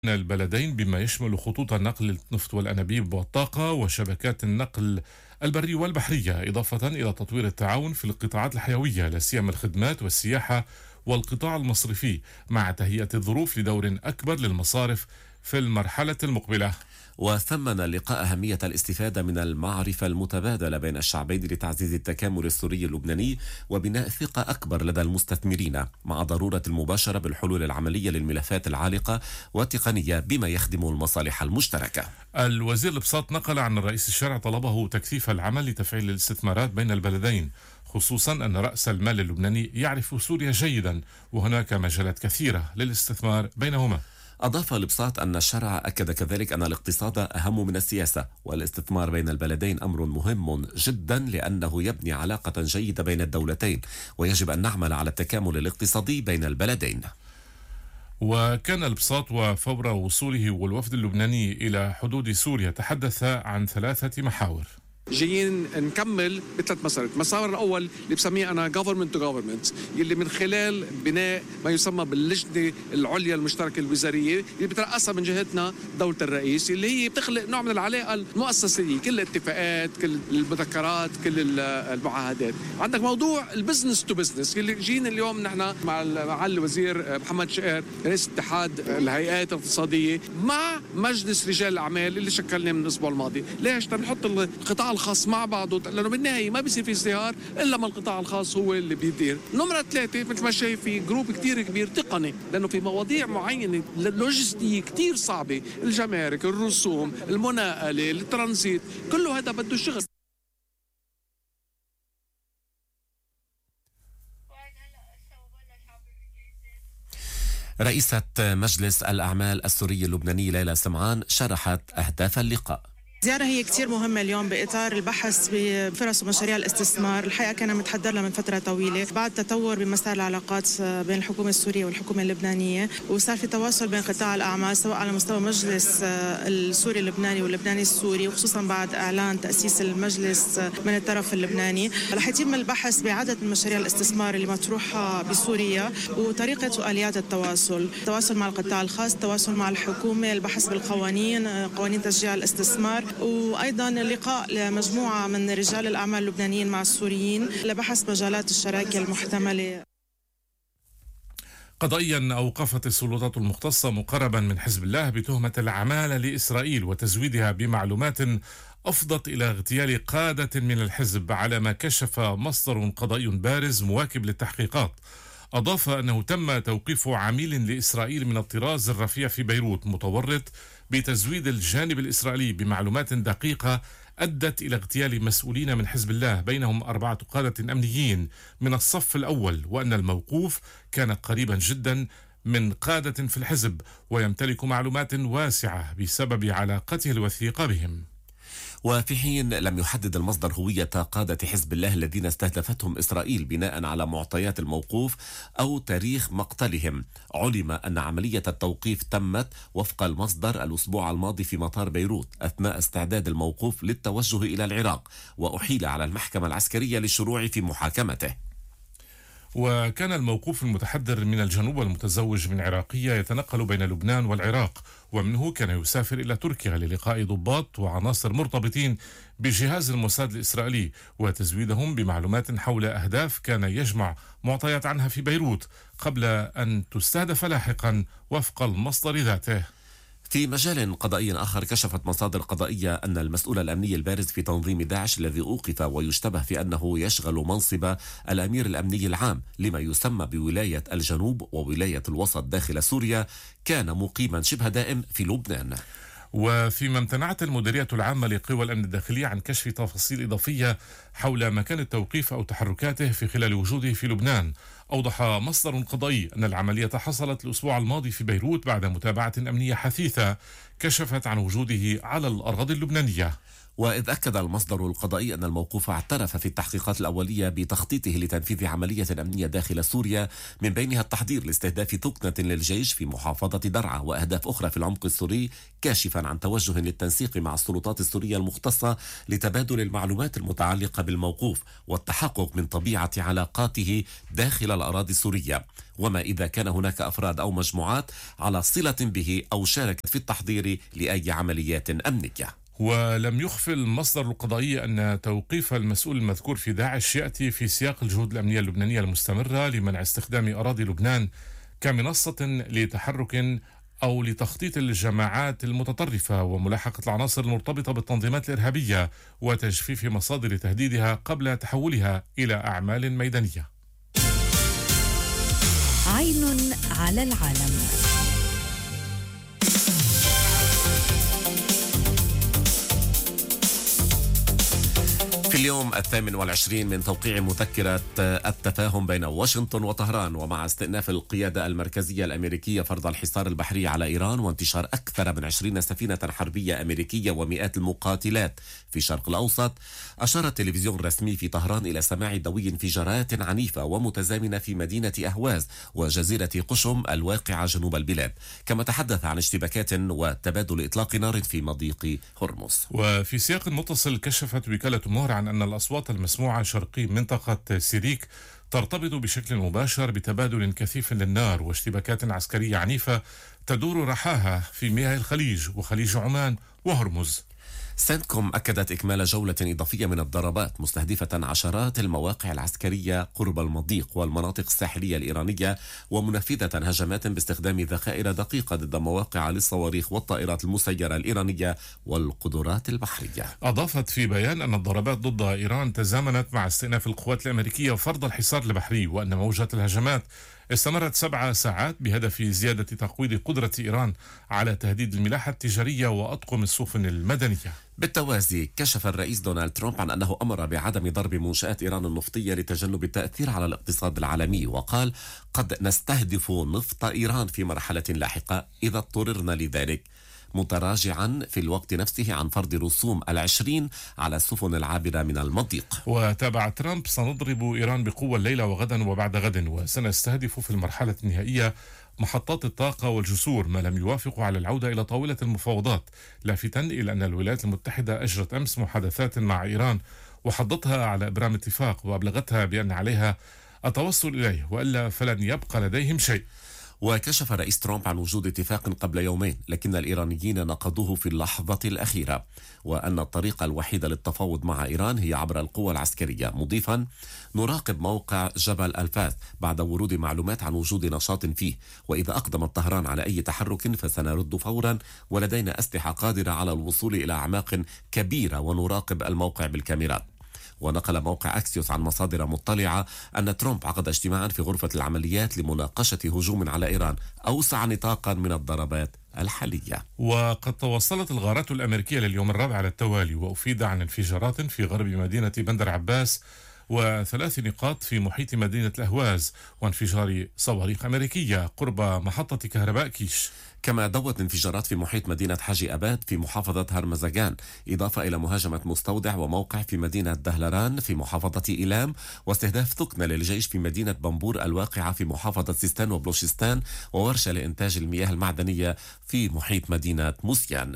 البلدين بما يشمل خطوط النقل النفط والأنابيب والطاقة وشبكات النقل البري والبحرية، إضافة إلى تطوير التعاون في القطاعات الحيوية لا سيما الخدمات والسياحة والقطاع المصرفي، مع تهيئة الظروف لدور أكبر للمصارف في المرحلة المقبلة. وثمن اللقاء أهمية الاستفادة من المعرفة المتبادلة بين الشعبين لتعزيز التكامل السوري اللبناني وبناء ثقة أكبر لدى المستثمرين، مع ضرورة المباشرة بالحلول العملية للملفات العالقة والتقنية بما يخدم المصالح المشتركة. الوزير البساط نقل عن الرئيس الشرع طلبه تكثيف العمل لتفعيل الاستثمارات بين البلدين، خصوصا أن رأس المال اللبناني يعرف سوريا جيدا وهناك مجالات كثيرة للاستثمار بينهما. أضاف البساط أن الشرع أكد كذلك أن الاقتصاد أهم من السياسة، والاستثمار بين البلدين أمر مهم جدا لأنه يبني علاقة جيدة بين الدولتين، ويجب أن نعمل على التكامل الاقتصادي بين البلدين. وكان البساط وفور وصوله والوفد اللبناني إلى حدود سوريا تحدث عن 3 محاور. جايين نكمل بثلاث مسارات. المسار الأول اللي بسميه أنا government to government، يلي من خلال بناء ما يسمى باللجنة العليا المشتركة الوزارية اللي بترأسها من جهتنا دولة الرئيس، اللي هي بتخلق نوع من العلاقة المؤسسية، كل الاتفاقات، كل المذكرات، كل المعاهدات. عندك موضوع البزنس تو بزنس اللي جينا اليوم نحن مع معالي الوزير محمد شقير رئيس اتحاد الهيئات الاقتصادية مع مجلس رجال الأعمال اللي شكلناه من الأسبوع الماضي. ليش؟ تنحط القطاع الخاص مع بعضه، لأنه بالنهاية ما بيصير في ازدهار إلا ما القطاع الخاص هو اللي بيدير. نمرة 3 مثل ما شايف في جروب كتير كبير تقني، لأنه في مواضيع معينة لوجستية كتير صعبة، الجمارك، الرسوم، المناقلة، الترانزيت، كله هذا بده شغل. رئيسة مجلس الأعمال السوري اللبناني ليلى سمعان شرحت أهداف اللقاء. زيارة هي كتير مهمة اليوم بإطار البحث بفرص ومشاريع الاستثمار. الحقيقة كان متحضر لها من فترة طويلة بعد تطور بمسار العلاقات بين الحكومة السورية والحكومة اللبنانية، وصار في تواصل بين قطاع الأعمال سواء على مستوى مجلس السوري اللبناني واللبناني السوري، وخصوصا بعد إعلان تأسيس المجلس من الطرف اللبناني. رح يتم البحث بعدد من مشاريع الاستثمار اللي مطروحة بسوريا وطريقة وآليات التواصل مع القطاع الخاص، التواصل مع الحكومة، البحث بالقوانين، قوانين تشجيع الاستثمار، وأيضا لقاء لمجموعة من رجال الأعمال اللبنانيين مع السوريين لبحث مجالات الشراكة المحتملة. قضائيا أوقفت السلطات المختصة مقربا من حزب الله بتهمة العمالة لإسرائيل وتزويدها بمعلومات أفضت إلى اغتيال قادة من الحزب، على ما كشف مصدر قضائي بارز مواكب للتحقيقات. أضاف أنه تم توقيف عميل لإسرائيل من الطراز الرفيع في بيروت متورط بتزويد الجانب الإسرائيلي بمعلومات دقيقة أدت إلى اغتيال مسؤولين من حزب الله، بينهم 4 قادة أمنيين من الصف الأول، وأن الموقوف كان قريبا جدا من قادة في الحزب ويمتلك معلومات واسعة بسبب علاقته الوثيقة بهم. وفي حين لم يحدد المصدر هوية قادة حزب الله الذين استهدفتهم إسرائيل بناء على معطيات الموقوف أو تاريخ مقتلهم، علم أن عملية التوقيف تمت وفق المصدر الأسبوع الماضي في مطار بيروت أثناء استعداد الموقوف للتوجه إلى العراق، وأحيل على المحكمة العسكرية للشروع في محاكمته. وكان الموقوف المتحدر من الجنوب والمتزوج من عراقية يتنقل بين لبنان والعراق، ومنه كان يسافر إلى تركيا للقاء ضباط وعناصر مرتبطين بجهاز الموساد الإسرائيلي وتزويدهم بمعلومات حول أهداف كان يجمع معطيات عنها في بيروت قبل أن تستهدف لاحقا وفق المصدر ذاته. في مجال قضائي آخر، كشفت مصادر قضائية أن المسؤول الأمني البارز في تنظيم داعش الذي أوقف ويشتبه في أنه يشغل منصب الأمير الأمني العام لما يسمى بولاية الجنوب وولاية الوسط داخل سوريا كان مقيما شبه دائم في لبنان. وفيما امتنعت المديرية العامة لقوى الأمن الداخلي عن كشف تفاصيل إضافية حول مكان التوقيف أو تحركاته في خلال وجوده في لبنان، أوضح مصدر قضائي أن العملية حصلت الأسبوع الماضي في بيروت بعد متابعة أمنية حثيثة كشفت عن وجوده على الأراضي اللبنانية. وإذ أكد المصدر القضائي أن الموقوف اعترف في التحقيقات الأولية بتخطيطه لتنفيذ عملية أمنية داخل سوريا، من بينها التحضير لاستهداف ثكنة للجيش في محافظة درعا وأهداف أخرى في العمق السوري، كاشفا عن توجه للتنسيق مع السلطات السورية المختصة لتبادل المعلومات المتعلقة بالموقوف والتحقق من طبيعة علاقاته داخل الأراضي السورية، وما إذا كان هناك أفراد أو مجموعات على صلة به أو شاركت في التحضير لأي عمليات أمنية. ولم يخفي المصدر القضائي أن توقيف المسؤول المذكور في داعش يأتي في سياق الجهود الأمنية اللبنانية المستمرة لمنع استخدام أراضي لبنان كمنصة لتحرك أو لتخطيط الجماعات المتطرفة وملاحقة العناصر المرتبطة بالتنظيمات الإرهابية وتجفيف مصادر تهديدها قبل تحولها إلى أعمال ميدانية. عين على العالم. في اليوم 28 من توقيع مذكرة التفاهم بين واشنطن وطهران، ومع استئناف القيادة المركزية الأمريكية فرض الحصار البحري على إيران وانتشار أكثر من 20 سفينة حربية أمريكية ومئات المقاتلات في الشرق الأوسط، أشار التلفزيون الرسمي في طهران إلى سماع دوي انفجارات عنيفة ومتزامنة في مدينة أهواز وجزيرة قشم الواقعة جنوب البلاد، كما تحدث عن اشتباكات وتبادل إطلاق نار في مضيق هرمز. وفي سياق متصل كشفت وكالة مهر عن أن الأصوات المسموعة شرقي منطقة سيريك ترتبط بشكل مباشر بتبادل كثيف للنار واشتباكات عسكرية عنيفة تدور رحاها في مياه الخليج وخليج عمان وهرمز. سنتكوم أكدت إكمال جولة إضافية من الضربات مستهدفة عشرات المواقع العسكرية قرب المضيق والمناطق الساحلية الإيرانية، ومنفذة هجمات باستخدام ذخائر دقيقة ضد مواقع للصواريخ والطائرات المسيرة الإيرانية والقدرات البحرية. أضافت في بيان أن الضربات ضد إيران تزامنت مع استئناف القوات الأمريكية وفرض الحصار البحري، وأن موجة الهجمات استمرت 7 ساعات بهدف زيادة تقويض قدرة إيران على تهديد الملاحة التجارية وأطقم السفن المدنية. بالتوازي كشف الرئيس دونالد ترامب عن أنه أمر بعدم ضرب منشآت إيران النفطية لتجنب التأثير على الاقتصاد العالمي، وقال قد نستهدف نفط إيران في مرحلة لاحقة إذا اضطررنا لذلك، متراجعا في الوقت نفسه عن فرض رسوم 20 على السفن العابرة من المضيق. وتابع ترامب: سنضرب إيران بقوة الليلة وغدا وبعد غد، وسنستهدف في المرحلة النهائية محطات الطاقة والجسور ما لم يوافقوا على العودة إلى طاولة المفاوضات، لافتا إلى أن الولايات المتحدة أجرت أمس محادثات مع إيران وحضتها على إبرام اتفاق، وأبلغتها بأن عليها التوصل إليه وإلا فلن يبقى لديهم شيء. وكشف رئيس ترامب عن وجود اتفاق قبل يومين، لكن الإيرانيين نقضوه في اللحظة الأخيرة، وأن الطريقة الوحيدة للتفاوض مع إيران هي عبر القوى العسكرية، مضيفا: نراقب موقع جبل الفاث بعد ورود معلومات عن وجود نشاط فيه، وإذا أقدمت طهران على أي تحرك فسنرد فورا، ولدينا أسلحة قادرة على الوصول إلى أعماق كبيرة ونراقب الموقع بالكاميرات. ونقل موقع أكسيوس عن مصادر مطلعة أن ترامب عقد اجتماعا في غرفة العمليات لمناقشة هجوم على إيران أوسع نطاقا من الضربات الحالية. وقد توصلت الغارات الأمريكية لليوم الرابع على التوالي، وأفيد عن انفجارات في غرب مدينة بندر عباس و3 نقاط في محيط مدينة الأهواز، وانفجار صواريخ أمريكية قرب محطة كهرباء كيش. كما دوت انفجارات في محيط مدينة حاجي أباد في محافظة هرمزجان، إضافة إلى مهاجمة مستودع وموقع في مدينة دهلران في محافظة إيلام، واستهداف ثكنة للجيش في مدينة بنبور الواقعة في محافظة سيستان وبلوشستان، وورشة لإنتاج المياه المعدنية في محيط مدينة موسيان.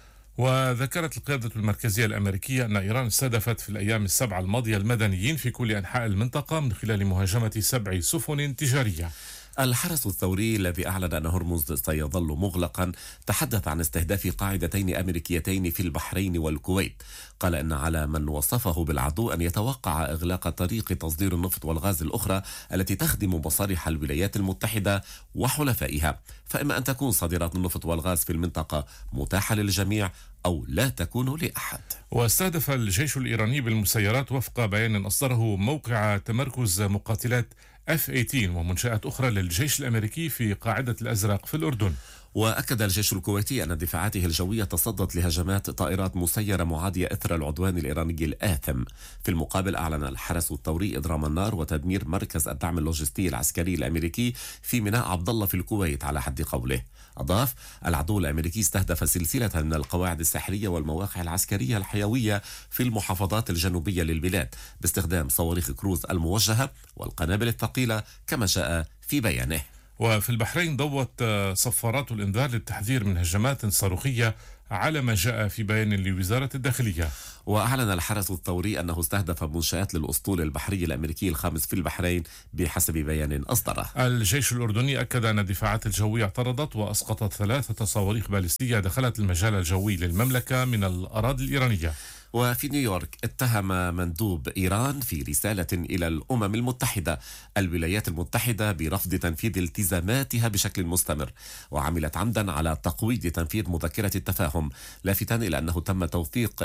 وذكرت القيادة المركزية الأمريكية أن إيران استهدفت في الأيام ال7 الماضية المدنيين في كل أنحاء المنطقة من خلال مهاجمة 7 سفن تجارية. الحرس الثوري الذي أعلن أن هرمز سيظل مغلقا تحدث عن استهداف قاعدتين أمريكيتين في البحرين والكويت. قال إن على من وصفه بالعدو أن يتوقع إغلاق طريق تصدير النفط والغاز الأخرى التي تخدم مصالح الولايات المتحدة وحلفائها، فإما أن تكون صادرات النفط والغاز في المنطقة متاحة للجميع أو لا تكون لأحد. واستهدف الجيش الإيراني بالمسيرات وفق بيان أصدره موقع تمركز مقاتلات F-18 ومنشآت أخرى للجيش الأمريكي في قاعدة الأزرق في الأردن. وأكد الجيش الكويتي أن دفاعاته الجوية تصدت لهجمات طائرات مسيرة معادية إثر العدوان الإيراني الآثم. في المقابل أعلن الحرس الثوري إضرام النار وتدمير مركز الدعم اللوجستي العسكري الأمريكي في ميناء عبد الله في الكويت على حد قوله. أضاف: العدو الأمريكي استهدف سلسلة من القواعد الساحلية والمواقع العسكرية الحيوية في المحافظات الجنوبية للبلاد باستخدام صواريخ كروز الموجهة والقنابل الثقيلة كما جاء في بيانه. وفي البحرين ضوت صفارات الإنذار للتحذير من هجمات صاروخية على ما جاء في بيان لوزارة الداخلية. وأعلن الحرس الثوري أنه استهدف منشآت للأسطول البحري الأمريكي الخامس في البحرين بحسب بيان أصدره. الجيش الأردني أكد أن الدفاعات الجوية اعترضت وأسقطت 3 صواريخ باليستية دخلت المجال الجوي للمملكة من الأراضي الإيرانية. وفي نيويورك اتهم مندوب إيران في رسالة إلى الأمم المتحدة الولايات المتحدة برفض تنفيذ التزاماتها بشكل مستمر، وعملت عمدا على تقويض تنفيذ مذكرة التفاهم، لافتا إلى أنه تم توثيق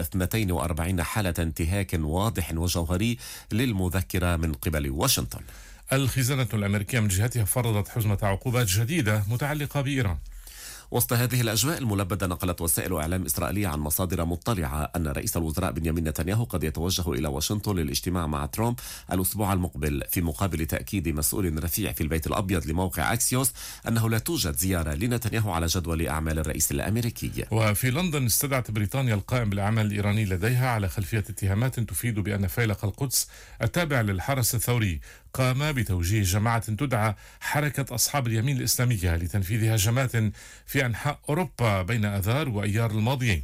42 حالة انتهاك واضح وجوهري للمذكرة من قبل واشنطن. الخزانة الأمريكية من جهتها فرضت حزمة عقوبات جديدة متعلقة بإيران. وسط هذه الأجواء الملبدة نقلت وسائل إعلام إسرائيلية عن مصادر مطلعة أن رئيس الوزراء بنيامين نتنياهو قد يتوجه إلى واشنطن للاجتماع مع ترامب الأسبوع المقبل، في مقابل تأكيد مسؤول رفيع في البيت الأبيض لموقع أكسيوس أنه لا توجد زيارة لنتنياهو على جدول أعمال الرئيس الأمريكي. وفي لندن استدعت بريطانيا القائم بالأعمال الإيراني لديها على خلفية اتهامات تفيد بأن فيلق القدس التابع للحرس الثوري قام بتوجيه جماعة تدعى حركة أصحاب اليمين الإسلامية لتنفيذ هجمات في أنحاء أوروبا بين أذار وأيار الماضيين.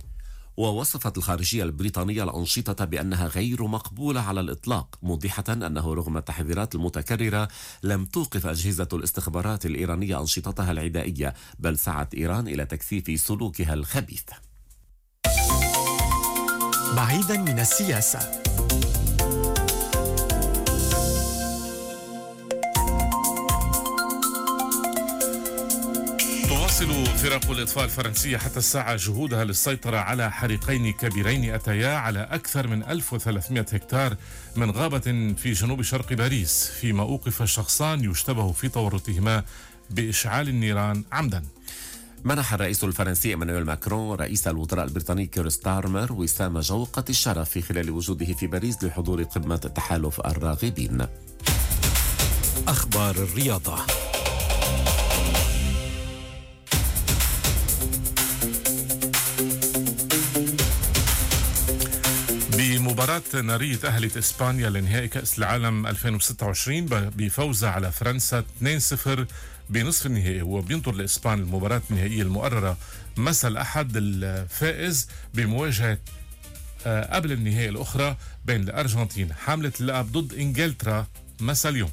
ووصفت الخارجية البريطانية الأنشطة بأنها غير مقبولة على الإطلاق، موضحة أنه رغم التحذيرات المتكررة لم توقف أجهزة الاستخبارات الإيرانية أنشطتها العدائية، بل سعت إيران إلى تكثيف سلوكها الخبيث. بعيدا من السياسة، تواصل فرق الإطفاء الفرنسية حتى الساعة جهودها للسيطرة على حريقين كبيرين أتيا على أكثر من 1300 هكتار من غابة في جنوب شرق باريس، فيما أوقف شخصان يشتبه في تورطهما بإشعال النيران عمدا. منح الرئيس الفرنسي إيمانويل ماكرون رئيس الوزراء البريطاني كير ستارمر وسام جوقة الشرف في خلال وجوده في باريس لحضور قمة تحالف الراغبين. أخبار الرياضة. بمباراة نارية أهلت إسبانيا لنهائي كأس العالم 2026 بفوزها على فرنسا 2-0 بنصف النهائي، وبينطر لإسبان المباراة النهائية المقررة مساء الأحد الفائز بمواجهة قبل النهائي الأخرى بين الأرجنتين حاملة اللقب ضد إنجلترا مساء اليوم.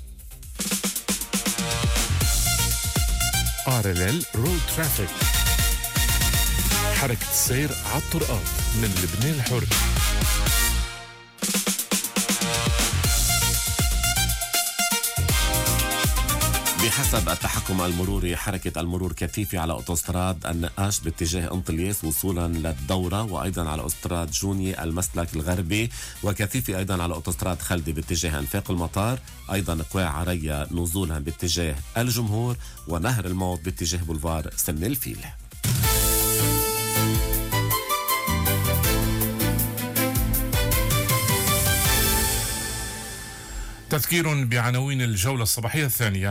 RLL رود ترافيك، حركة السير على الطرقات من لبنان الحر. بحسب التحكم المروري، حركة المرور كثيفة على أوتوستراد النقاش باتجاه انطلياس وصولا للدورة، وأيضا على أوتوستراد جوني المسلك الغربي، وكثيفة أيضا على أوتوستراد خلدي باتجاه أنفاق المطار، أيضا قواع عرية نزولا باتجاه الجمهور، ونهر الموت باتجاه بولفار سن الفيل. تذكير بعناوين الجولة الصباحية الثانية.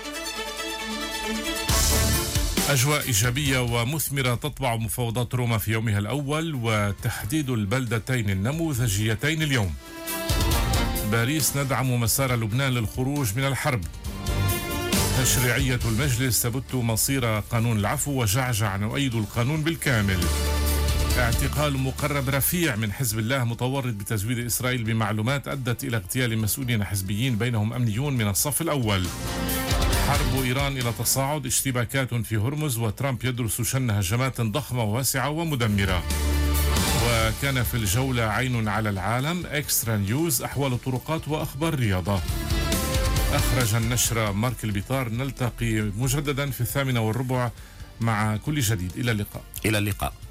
أجواء إيجابية ومثمرة تطبع مفاوضات روما في يومها الأول وتحديد البلدتين النموذجيتين اليوم. باريس ندعم مسار لبنان للخروج من الحرب. تشريعية المجلس تبت مصير قانون العفو وجعجع نؤيد القانون بالكامل. اعتقال مقرب رفيع من حزب الله متورط بتزويد إسرائيل بمعلومات أدت إلى اغتيال مسؤولين حزبيين بينهم أمنيون من الصف الأول. حرب إيران إلى تصاعد، اشتباكات في هرمز، وترامب يدرس شن هجمات ضخمة وواسعة ومدمرة. وكان في الجولة عين على العالم، إكسترا نيوز، أحوال الطرقات وأخبار رياضة. أخرج النشر مارك البيطار. نلتقي مجددا في 8:15 مع كل جديد. إلى اللقاء. إلى اللقاء.